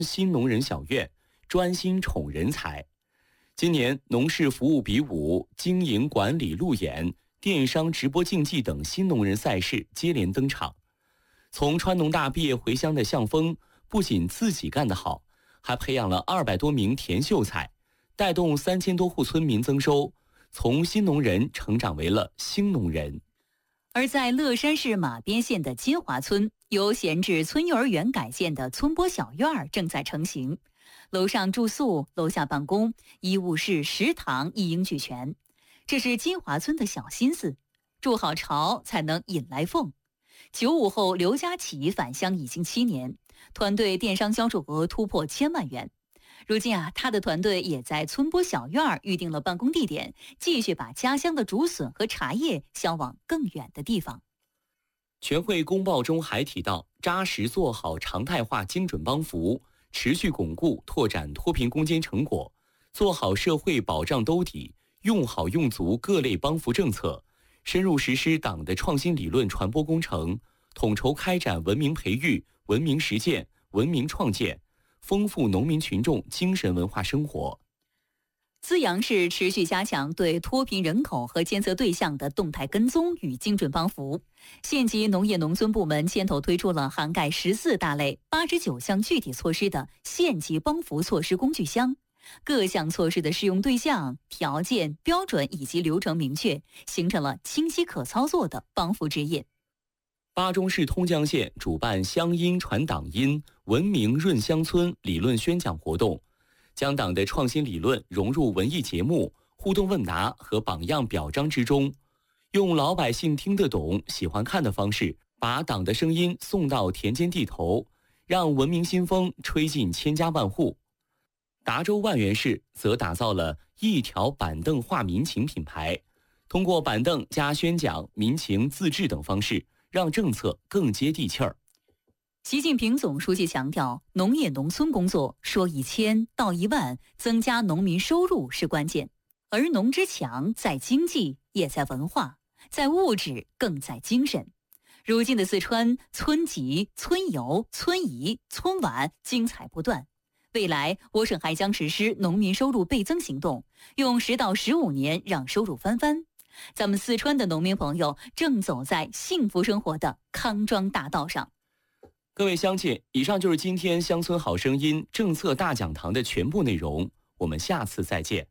新农人小院，专心宠人才。今年农事服务比武、经营管理路演、电商直播竞技等新农人赛事接连登场。从川农大毕业回乡的向峰，不仅自己干得好，还培养了200多名田秀才，带动3000多户村民增收，从新农人成长为了兴农人。 而在乐山市马边县的金华村，由闲置村幼儿园改建的村播小院正在成型，楼上住宿，楼下办公，医务室、食堂一应俱全。这是金华村的小心思，筑好巢才能引来凤。95后刘家启返乡已经7年，团队电商销售额突破1000万元。如今他的团队也在村播小院预定了办公地点，继续把家乡的竹笋和茶叶销往更远的地方。 全会公报中还提到，扎实做好常态化精准帮扶，持续巩固拓展脱贫攻坚成果，做好社会保障兜底，用好用足各类帮扶政策，深入实施党的创新理论传播工程，统筹开展文明培育、文明实践、文明创建，丰富农民群众精神文化生活。 资阳市持续加强对脱贫人口和监测对象的动态跟踪与精准帮扶。县级农业农村部门牵头推出了涵盖14大类、89项具体措施的县级帮扶措施工具箱，各项措施的适用对象、条件、标准以及流程明确，形成了清晰可操作的帮扶指引。 巴中市通江县主办乡音传党音、文明润乡村理论宣讲活动，将党的创新理论融入文艺节目、互动问答和榜样表彰之中，用老百姓听得懂、喜欢看的方式，把党的声音送到田间地头，让文明新风吹进千家万户。达州万源市则打造了一条板凳话民情品牌，通过板凳加宣讲、民情自治等方式，让政策更接地气儿。 习近平总书记强调，农业农村工作说1000道10000，增加农民收入是关键。而农之强在经济，也在文化，在物质，更在精神。如今的四川，村集、村游、村仪、村晚精彩不断。未来，我省还将实施农民收入倍增行动，用10到15年让收入翻番。咱们四川的农民朋友正走在幸福生活的康庄大道上。 各位乡亲，以上就是今天乡村好声音政策大讲堂的全部内容，我们下次再见。